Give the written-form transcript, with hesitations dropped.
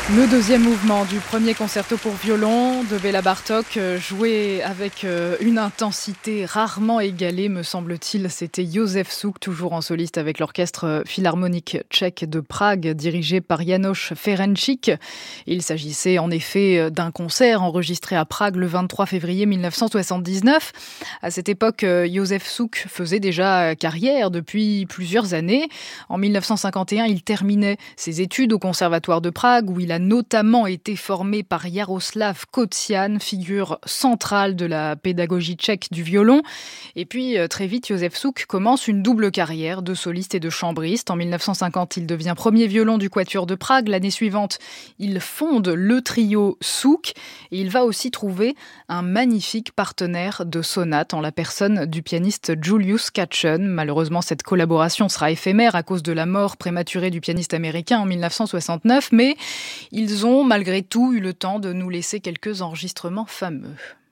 Le deuxième mouvement du premier concerto pour violon de Béla Bartók, joué avec une intensité rarement égalée, me semble-t-il. C'était Józef Suk, toujours en soliste avec l'orchestre philharmonique tchèque de Prague, dirigé par János Ferencsik. Il s'agissait en effet d'un concert enregistré à Prague le 23 février 1979. À cette époque, Józef Suk faisait déjà carrière depuis plusieurs années. En 1951, il terminait ses études au Conservatoire de Prague, où il a notamment été formé par Jaroslav Kocian, figure centrale de la pédagogie tchèque du violon. Et puis, très vite, Józef Suk commence une double carrière de soliste et de chambriste. En 1950, il devient premier violon du Quatuor de Prague. L'année suivante, il fonde le trio Suk. Et il va aussi trouver un magnifique partenaire de sonate en la personne du pianiste Julius Katchen. Malheureusement, cette collaboration sera éphémère à cause de la mort prématurée du pianiste américain en 1969, mais ils ont malgré tout eu le temps de nous laisser quelques enregistrements fameux.